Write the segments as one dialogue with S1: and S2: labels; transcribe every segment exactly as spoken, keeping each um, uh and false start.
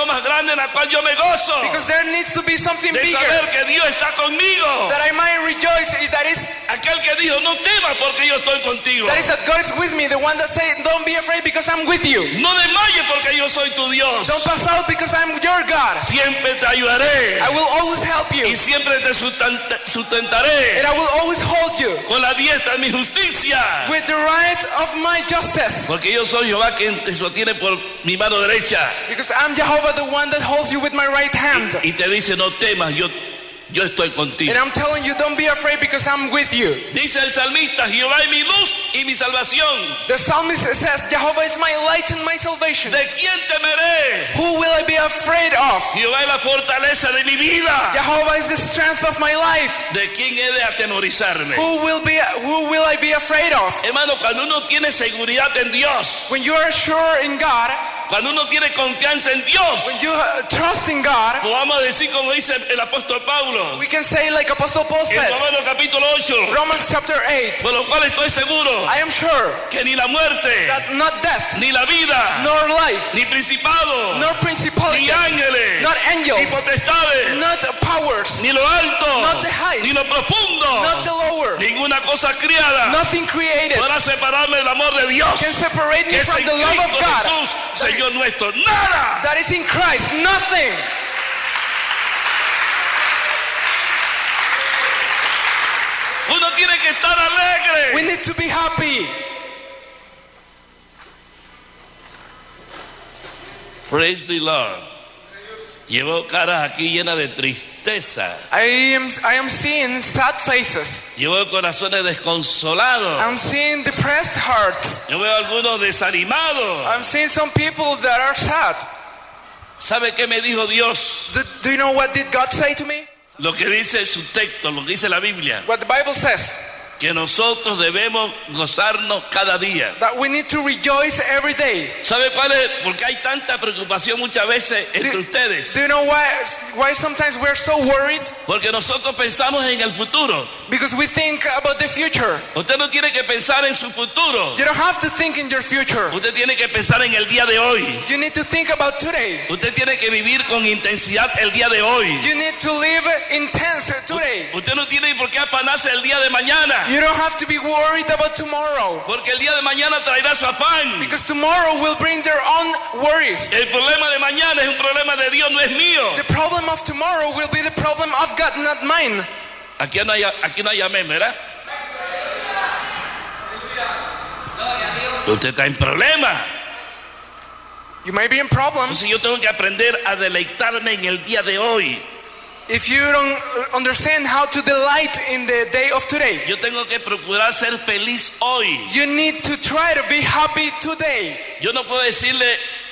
S1: algo más grande en la cual yo me gozo.
S2: Because there needs to be something
S1: De
S2: bigger.
S1: saber que Dios está conmigo.
S2: That I might rejoice. That is,
S1: Aquel que dijo, no temas porque yo estoy contigo.
S2: that is that God is with me. The one that said, don't be afraid because I'm with you.
S1: No desmayes porque yo soy tu Dios.
S2: Don't pass out because I'm your God.
S1: Siempre te ayudaré.
S2: I will always help you.
S1: Y siempre te sustenta- sustentaré.
S2: And I will always hold you
S1: Con la diestra de mi justicia.
S2: with the right of my justice.
S1: Porque yo soy Jehová quien te sostiene por mi mano derecha.
S2: Because I'm Jehovah, the one that holds you with my right hand.
S1: Y te dice, no temas, yo, yo estoy contigo.
S2: And I'm telling you, don't be afraid because I'm with you.
S1: Dice el salmista, Jehová es mi luz y mi salvación.
S2: The psalmist says, Jehovah is my light and my salvation.
S1: ¿De quién temeré?
S2: Who will I be afraid of?
S1: Jehová es la fortaleza de mi vida.
S2: Jehovah is the strength of my life.
S1: ¿De quién he de atemorizarme?
S2: Who will be who will I be afraid of?
S1: Hermano, cuando uno tiene seguridad en Dios,
S2: When you are sure in God,
S1: cuando uno tiene confianza en Dios,
S2: when you uh, trust in God,
S1: pues vamos a decir como dice el apóstol Pablo
S2: we can say like Apostle Paul
S1: en
S2: says,
S1: Romanos capítulo ocho,
S2: Romans chapter eight,
S1: por lo cual estoy seguro
S2: I am sure
S1: que ni la muerte,
S2: that not death,
S1: ni la vida,
S2: nor life,
S1: ni principado,
S2: nor
S1: ni
S2: principalities,
S1: ángeles,
S2: not
S1: ni
S2: angels,
S1: potestades,
S2: not powers,
S1: ni lo alto,
S2: not the height,
S1: ni lo profundo,
S2: not the lower,
S1: ninguna cosa criada
S2: nothing created
S1: podrá separarme del amor de Dios
S2: can separate me
S1: que es
S2: from
S1: en
S2: the love of
S1: Cristo
S2: God
S1: Jesús, Señor nuestro. Nada.
S2: that is in Christ. Nothing.
S1: Uno tiene que estar alegre.
S2: We need to be happy.
S1: Praise the Lord. Llevo caras aquí llenas de tristeza.
S2: I am I am seeing sad faces.
S1: Llevo corazones desconsolados.
S2: I'm seeing depressed hearts.
S1: Yo veo algunos desanimados.
S2: I'm seeing some people that are sad.
S1: ¿Sabe qué me dijo Dios?
S2: Do, do you know what did God say to me?
S1: Lo que dice su texto, lo que dice la Biblia.
S2: What the Bible says.
S1: Que nosotros debemos gozarnos cada día.
S2: That we need to rejoice every day.
S1: ¿Sabe cuál es? Porque hay tanta preocupación muchas veces entre
S2: Do,
S1: ustedes.
S2: do you know why why sometimes we're so worried?
S1: Porque nosotros pensamos en el futuro.
S2: Because we think about the future.
S1: Usted no tiene que pensar en su futuro.
S2: You don't have to think in your future.
S1: Usted tiene que pensar en el día de hoy.
S2: You need to think about today.
S1: Usted tiene que vivir con intensidad el día de hoy.
S2: You need to live intense today.
S1: Usted no tiene por qué afanarse el día de mañana.
S2: You don't have to be worried about tomorrow.
S1: Porque el día de mañana traerá su afán.
S2: Because tomorrow will bring their own worries.
S1: El problema de mañana es un problema de Dios, no es mío.
S2: The problem of tomorrow will be the problem of God, not mine.
S1: Aquí no hay, aquí no hay amén, ¿verdad? Usted está en problema.
S2: You may be in problems.
S1: Entonces yo tengo que aprender a deleitarme en el día de hoy.
S2: If you don't understand how to delight in the day of today,
S1: Yo tengo que procurar ser feliz hoy.
S2: you need to try to be happy today.
S1: Yo no puedo decirle,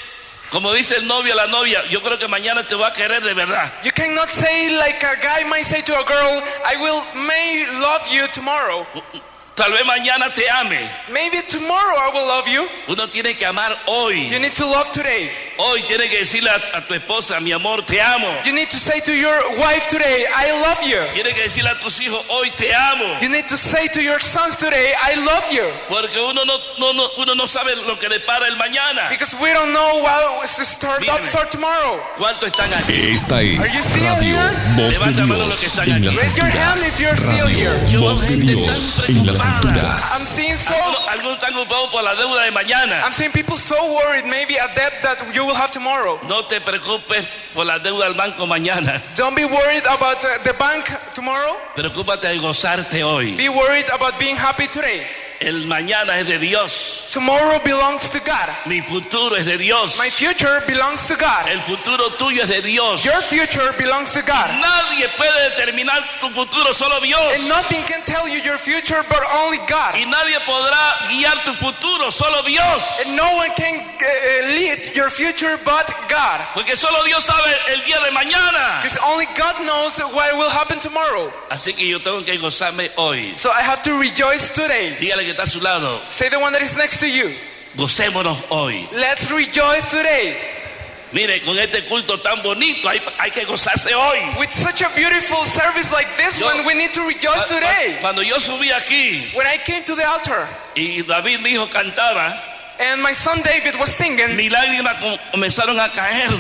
S1: como dice el novio a la novia, yo creo que mañana te voy a querer de verdad.
S2: You cannot say like a guy might say to a girl, I will may love you tomorrow.
S1: Tal vez mañana te ame.
S2: Maybe tomorrow I will love you.
S1: Uno tiene que amar hoy.
S2: You need to love today.
S1: Hoy tiene que decirle a, a tu esposa, mi amor, te amo.
S2: You need to say to your wife today, I love you.
S1: Tiene que decirle a tus hijos, hoy te amo.
S2: You need to say to your sons today, I love you.
S1: Porque uno no, no, no, uno no sabe lo que depara el mañana.
S2: Because we don't know what is stored up
S1: Míreme.
S2: for tomorrow.
S1: ¿Cuántos están aquí?
S3: Esta
S2: Are you
S3: es
S2: still
S3: Radio
S2: here?
S3: Voz de
S1: Levanta mano los que
S3: Dios
S1: están
S3: en
S1: aquí.
S3: las
S2: Raise your hand if you're still
S3: Radio
S2: here.
S1: Yo veo
S3: Voz de
S1: gente
S3: Dios
S1: tan
S3: en las
S1: preocupada.
S2: I'm
S3: alturas.
S2: seeing so
S1: Algunos, algunos están ocupados por la deuda de mañana.
S2: I'm seeing people so worried maybe a debt that you will have tomorrow.
S1: No te preocupes por la deuda del banco mañana.
S2: Don't be worried about uh, the bank tomorrow.
S1: Preocúpate de gozarte hoy.
S2: Be worried about being happy today.
S1: El mañana es de Dios.
S2: Tomorrow belongs to God.
S1: Mi futuro es de Dios.
S2: My future belongs to God.
S1: El futuro tuyo es de Dios.
S2: Your future belongs to God.
S1: Nadie puede determinar tu futuro, solo Dios.
S2: And nothing can tell you your future but only God.
S1: Y nadie podrá guiar tu futuro, solo Dios.
S2: And no one can uh, lead your future but God.
S1: Porque solo Dios sabe el día de mañana.
S2: Because only God knows what will happen tomorrow.
S1: Así que yo tengo que gozarme hoy.
S2: So I have to rejoice today.
S1: Dígale que está a su lado.
S2: Say the one that is next to you.
S1: Gocémonos hoy.
S2: Let's rejoice today.
S1: Mire, con este culto tan bonito hay, hay que gozarse hoy.
S2: With such a beautiful service like this
S1: Yo-
S2: one, we need to rejoice today.
S1: Cuando yo subí aquí
S2: When I came to the altar
S1: y David, mi hijo, cantaba,
S2: and my son David was singing,
S1: mis lágrimas com- comenzaron a caer.